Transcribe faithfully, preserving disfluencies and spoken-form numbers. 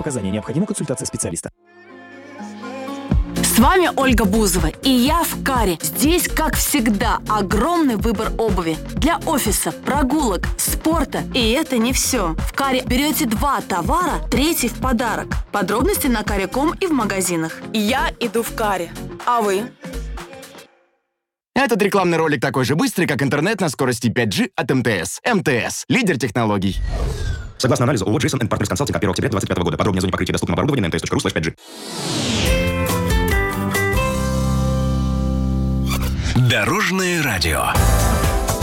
противопоказания. Необходима консультация специалиста. С вами Ольга Бузова, и я в Каре. Здесь, как всегда, огромный выбор обуви. Для офиса, прогулок, спорта. И это не все. В Каре берете два товара, третий в подарок. Подробности на каре точка ком и в магазинах. Я иду в Каре. А вы? Этот рекламный ролик такой же быстрый, как интернет на скорости пять джи от эм тэ эс. эм тэ эс – лидер технологий. Согласно анализу ООО Джейсон энд Partners Consulting от первого октября двадцать пятого года. Подробнее о зоне покрытия доступного оборудования на эм тэ эс точка ру слэш пять джи. Дорожное радио.